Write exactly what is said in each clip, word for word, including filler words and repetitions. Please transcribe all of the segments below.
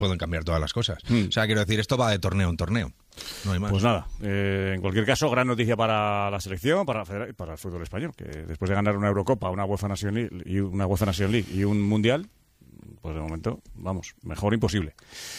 pueden cambiar todas las cosas. Mm. O sea, quiero decir, esto va de torneo en torneo. No hay más. Pues nada, eh, en cualquier caso, gran noticia para la selección, para, para el fútbol español, que después de ganar una Eurocopa, una UEFA Nation League y una UEFA Nation League y un Mundial, pues de momento, vamos, mejor imposible.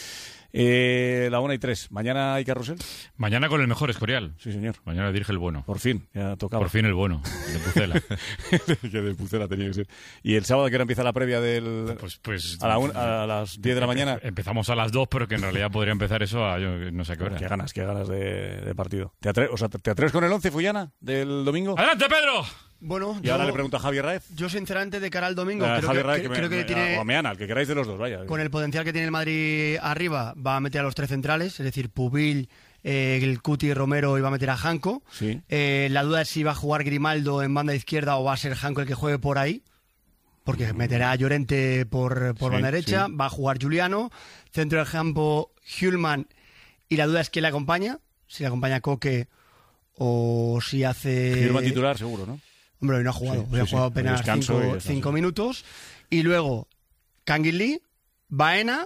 Eh, la una y tres. ¿Mañana hay carrusel? Mañana con el mejor Escorial. Sí, señor. Mañana dirige el bueno. Por fin, ya tocaba. Por fin el bueno, de Pucela. Que de Pucela tenía que ser. ¿Y el sábado a qué hora empieza la previa del...? Pues, pues a, la un, a las diez de la mañana. Empezamos a las dos, pero que en realidad podría empezar eso a yo no sé qué hora. Qué ganas, qué ganas de, de partido. ¿Te, atre o sea, ¿Te atreves con el once, Fullana, del domingo? ¡Adelante, Pedro! Bueno, y yo, ahora le pregunto a Javier Raez. Yo, sinceramente, de cara al domingo, a creo, Javier que, Raez, que, que me, creo que me, tiene... O a Meana, el que queráis de los dos, vaya. Con el potencial que tiene el Madrid arriba, va a meter a los tres centrales, es decir, Pubil, eh, el Cuti Romero, y va a meter a Janko. Sí. Eh, la duda es si va a jugar Grimaldo en banda izquierda o va a ser Janko el que juegue por ahí, porque meterá a Llorente por, por sí, banda derecha, sí. Va a jugar Juliano, centro del campo Hjulman, y la duda es quién le acompaña, si le acompaña Coque o si hace... Hjulman titular, seguro, ¿no? Hombre, hoy no ha jugado, sí, hoy sí, ha jugado sí. apenas cinco, cinco minutos. Y luego, Kangin Lee, Baena,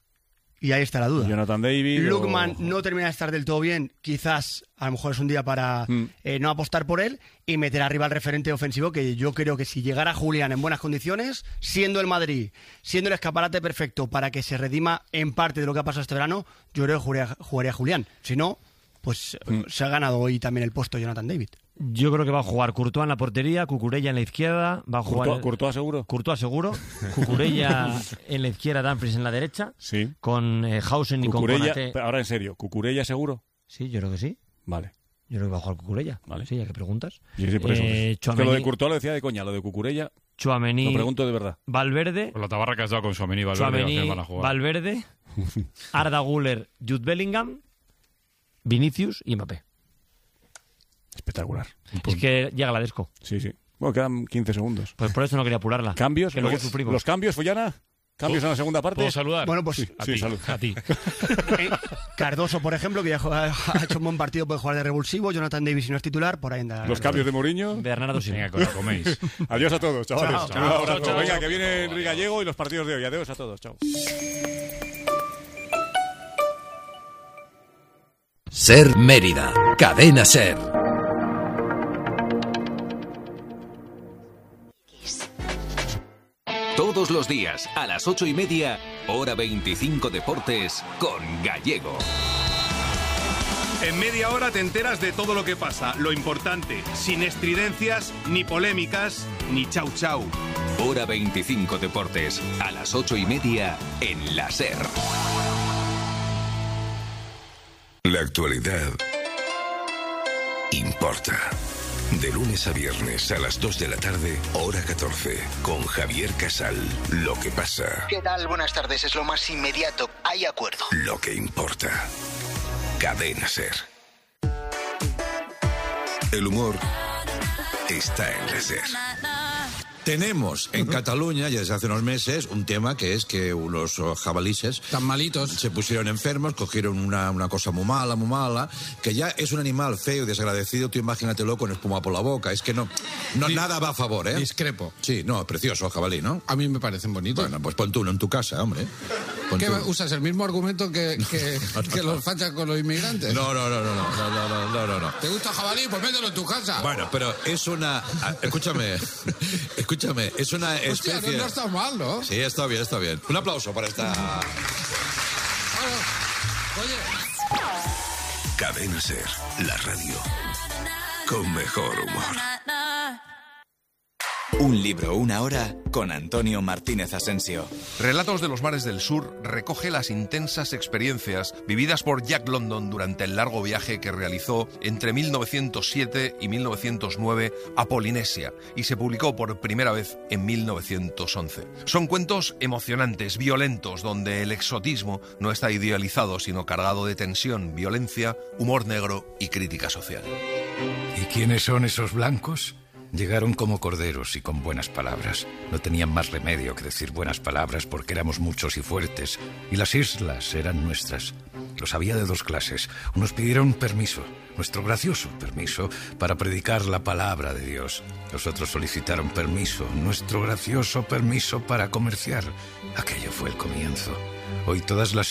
y ahí está la duda. Jonathan David. Lookman o... no termina de estar del todo bien, quizás a lo mejor es un día para mm. eh, no apostar por él y meter arriba al referente ofensivo, que yo creo que si llegara Julián en buenas condiciones, siendo el Madrid, siendo el escaparate perfecto para que se redima en parte de lo que ha pasado este verano, yo creo que jugaría, jugaría Julián. Si no, pues mm. se ha ganado hoy también el puesto Jonathan David. Yo creo que va a jugar Courtois en la portería, Cucurella en la izquierda, va a jugar... ¿Courtois, Courtois seguro? Courtois seguro, Cucurella en la izquierda, Dumfries en la derecha, sí. Con eh, Hausen y Cucurella, con Konaté. Ahora en serio, ¿Cucurella seguro? Sí, yo creo que sí. Vale. Yo creo que va a jugar Cucurella. Vale. Sí, ya que preguntas. Sí, sí, por eso. Eh, es que lo de Courtois lo decía de coña, lo de Cucurella Tchouaméni, lo pregunto de verdad. Valverde... Con la tabarra que has dado con Tchouaméni y Valverde, Tchouaméni, van a jugar. Valverde, Arda Güler, Jude Bellingham, Vinicius y Mbappé. Espectacular. Es que llega la Desco. Sí, sí. Bueno, quedan quince segundos. Pues por eso no quería apurarla. ¿Cambios? Que luego sufrimos. ¿Los cambios, Fullana? ¿Cambios en la segunda parte? ¿Puedo saludar? Bueno, pues sí, a sí, ti. salud. A ti. Cardoso, por ejemplo, que ya ha hecho un buen partido, puede jugar de revulsivo. Jonathan Davis, si no es titular, por ahí anda. Los cambios de Mourinho. Bernardo sí. Venga, que lo coméis. Adiós a todos, chavales. Chao, Un abrazo. chao, chao, Venga, chao. que viene Enrique Gallego y los partidos de hoy. Adiós a todos. Chao. Ser Mérida. Cadena Ser. Todos los días, a las ocho y media, hora veinticinco Deportes, con Gallego. En media hora te enteras de todo lo que pasa, lo importante, sin estridencias, ni polémicas, ni chau chau. Hora veinticinco Deportes, a las ocho y media, en la Ser. La actualidad importa. De lunes a viernes a las dos de la tarde, hora catorce, con Javier Casal. Lo que pasa. ¿Qué tal? Buenas tardes. Es lo más inmediato. Hay acuerdo. Lo que importa. Cadena Ser. El humor está en la Ser. Tenemos en Cataluña, ya desde hace unos meses, un tema que es que unos oh, jabalíes tan malitos se pusieron enfermos, cogieron una, una cosa muy mala, muy mala, que ya es un animal feo y desagradecido. Tú imagínatelo con espuma por la boca. Es que no, no Dis- nada va a favor, ¿eh? Discrepo. Sí, no, precioso jabalí, ¿no? A mí me parecen bonitos. Bueno, pues pon tú uno en tu casa, hombre. Pon ¿Qué tú. usas? ¿El mismo argumento que, que, que los fachas con los inmigrantes? No, no, no, no, no, no, no, no, no, no, no. ¿Te gusta jabalí? Pues mételo en tu casa. Bueno, pero es una... ah, Escúchame, escúchame, es una Hostia, especie... no, no está mal, ¿no? Sí, está bien, está bien. Un aplauso para esta... Oye... Cadena Ser, la radio con mejor humor. Un libro, una hora, con Antonio Martínez Asensio. Relatos de los mares del sur recoge las intensas experiencias vividas por Jack London durante el largo viaje que realizó entre mil novecientos siete y mil novecientos nueve a Polinesia y se publicó por primera vez en mil novecientos once. Son cuentos emocionantes, violentos, donde el exotismo no está idealizado, sino cargado de tensión, violencia, humor negro y crítica social. ¿Y quiénes son esos blancos? Llegaron como corderos y con buenas palabras. No tenían más remedio que decir buenas palabras porque éramos muchos y fuertes. Y las islas eran nuestras. Los había de dos clases. Unos pidieron permiso, nuestro gracioso permiso, para predicar la palabra de Dios. Los otros solicitaron permiso, nuestro gracioso permiso para comerciar. Aquello fue el comienzo. Hoy todas las